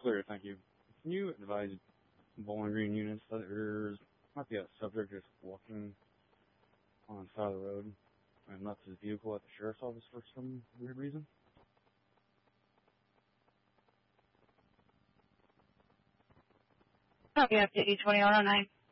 Clear, thank you. Can you advise Bowling Green units that there might be a subject just walking on the side of the road and left his vehicle at the sheriff's office for some weird reason? Copy update 2009.